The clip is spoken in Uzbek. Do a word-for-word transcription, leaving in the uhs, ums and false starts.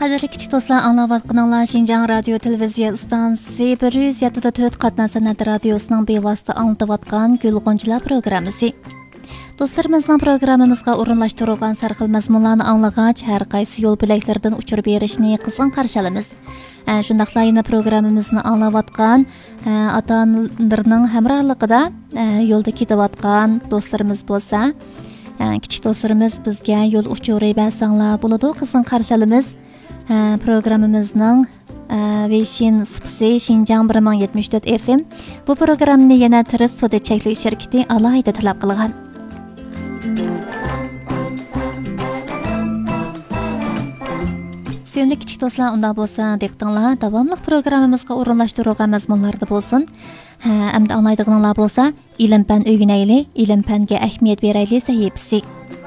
Qadrli kichik do'stlar, anglayotganinglar Şinjan radio televiziya stansiyasi bir yuz yetti nöqta to'rt qatna san'at radiosining bevosita anglatayotgan Gulg'unchilar programmasi. Do'stlarimizning programmamizga o'rinlashtirilgan sarxil mazmunlarni anglagach, har qaysi yo'l bilaklaridan uchirib berishni qizg'in qarshi olamiz. Shundaqla yana programmamizni anglayotgan ota-onalarning hamrohligida yo'lda ketayotgan do'stlarimiz bo'lsa, kichik do'stlarimiz bizga yo'l uchuri bersanglar bo'ladi, qizg'in qarshi olamiz. Programmamizning Weixin supsi Şinjan bir ming yetmish to'rt F M bu programmani yana Tiris Soda chekligi shirkati alohida talab qilgan. Sevimli kichik do'stlar, unda bo'lsa, diqqatinglar davomli programmamizga o'rinlashtirilgan mazmunlarda bo'lsin. Hamda anglaydiganlar bo'lsa, ilm-fan o'rganaylik, ilm-fanga ahamiyat beraylik sahifasi.